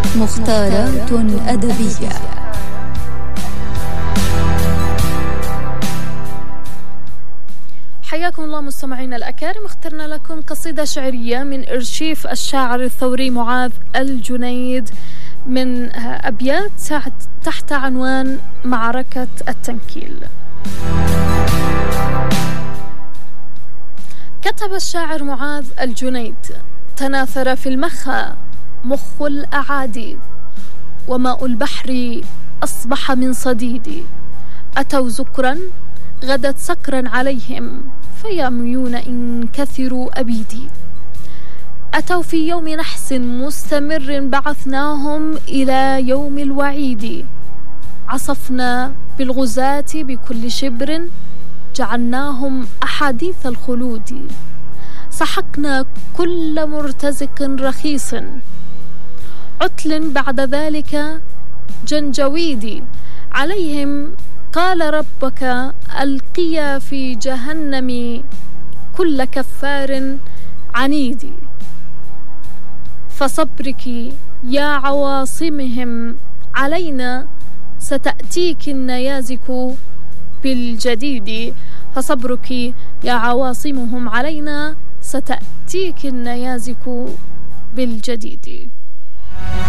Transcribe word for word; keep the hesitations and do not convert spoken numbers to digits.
مختارات أدبية. حياكم الله مستمعينا الأكارم. اخترنا لكم قصيدة شعرية من إرشيف الشاعر الثوري معاذ الجنيد من أبيات تحت عنوان معركة التنكيل. كتب الشاعر معاذ الجنيد: تناثر في المخا مخ الأعادي، وماء البحر أصبح من صديدي. أتوا زكرا غدت سكرا عليهم، فيا ميون إن كثروا أبيدي. أتوا في يوم نحس مستمر، بعثناهم إلى يوم الوعيد. عصفنا بالغزاة بكل شبر، جعلناهم أحاديث الخلود. سحقنا كل مرتزق رخيص، عتل بعد ذلك جنجويد. عليهم قال ربك ألقيا في جهنم كل كفار عنيد. فصبرك يا عواصمهم علينا، ستأتيك النيازك بالجديد. فصبرك يا عواصمهم علينا، ستأتيك النيازك بالجديد.